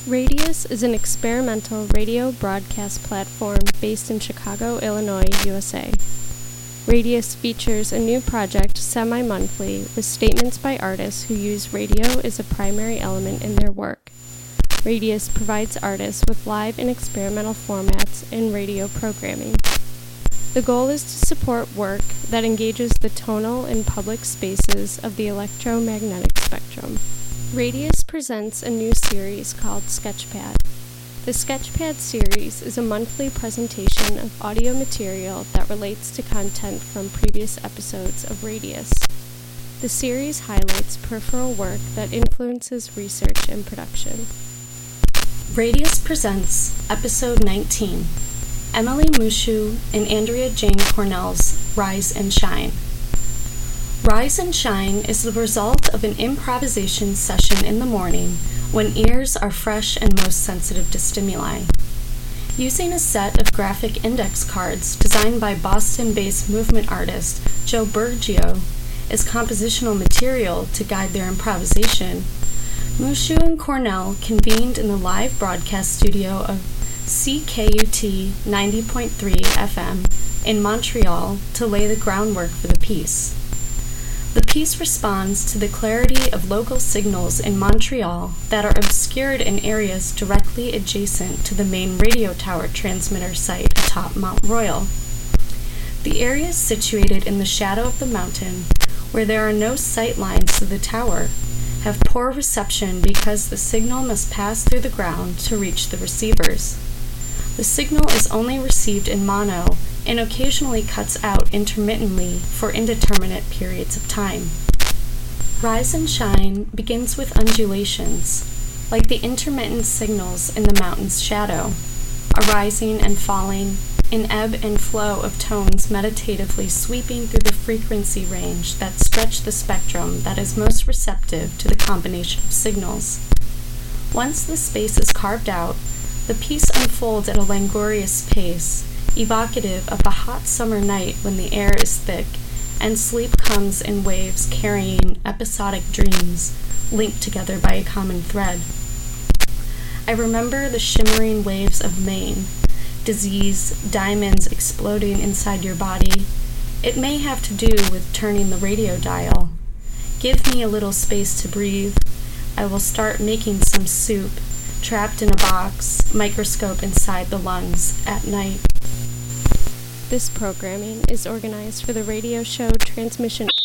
Radius is an experimental radio broadcast platform based in Chicago, Illinois, USA. Radius features a new project semi-monthly with statements by artists who use radio as a primary element in their work. Radius provides artists with live and experimental formats in radio programming. The goal is to support work that engages the tonal and public spaces of the electromagnetic spectrum. Radius presents a new series called Sketchpad. The Sketchpad series is a monthly presentation of audio material that relates to content from previous episodes of Radius. The series highlights peripheral work that influences research and production. Radius presents Episode 19, Emily Mushu and Andrea Jane Cornell's Rise and Shine. Rise and Shine is the result of an improvisation session in the morning when ears are fresh and most sensitive to stimuli. Using a set of graphic index cards designed by Boston-based movement artist Joe Bergio as compositional material to guide their improvisation, Mushu and Cornell convened in the live broadcast studio of CKUT 90.3 FM in Montreal to lay the groundwork for the piece. The piece responds to the clarity of local signals in Montreal that are obscured in areas directly adjacent to the main radio tower transmitter site atop Mount Royal. The area is situated in the shadow of the mountain, where there are no sight lines to the tower, have poor reception because the signal must pass through the ground to reach the receivers. The signal is only received in mono and occasionally cuts out intermittently for indeterminate periods of time. Rise and Shine begins with undulations, like the intermittent signals in the mountain's shadow, a rising and falling, an ebb and flow of tones meditatively sweeping through the frequency range that stretch the spectrum that is most receptive to the combination of signals. Once the space is carved out, the piece unfolds at a languorous pace, evocative of a hot summer night when the air is thick and sleep comes in waves carrying episodic dreams linked together by a common thread. I remember the shimmering waves of Maine, disease, diamonds exploding inside your body. It may have to do with turning the radio dial. Give me a little space to breathe. I will start making some soup, trapped in a box, microscope inside the lungs at night. This programming is organized for the radio show Transmission